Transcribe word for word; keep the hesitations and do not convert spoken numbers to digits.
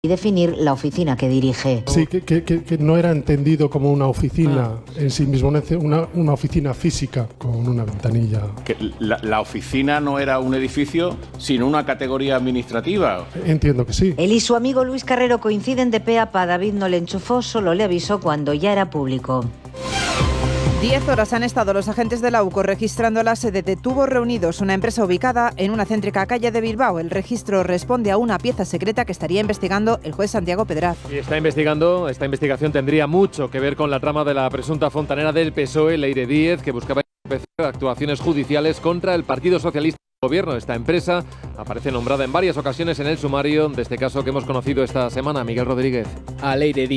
y definir la oficina que dirige. Sí, que, que, que no era entendido como una oficina ah. en sí mismo, una, una oficina física con una ventanilla. Que la, la oficina no era un edificio, sino una categoría administrativa. Entiendo que sí. Él y su amigo Luis Carrero coinciden de pe a pa. David no le enchufó, solo le avisó cuando ya era público. Diez horas han estado los agentes de la UCO registrando la sede de Tubos Reunidos, una empresa ubicada en una céntrica calle de Bilbao. El registro responde a una pieza secreta que estaría investigando el juez Santiago Pedraz. Y está investigando, esta investigación tendría mucho que ver con la trama de la presunta fontanera del P S O E, Leire Díez, que buscaba empezar actuaciones judiciales contra el Partido Socialista del Gobierno. Esta empresa aparece nombrada en varias ocasiones en el sumario de este caso que hemos conocido esta semana. Miguel Rodríguez. A Leire Díez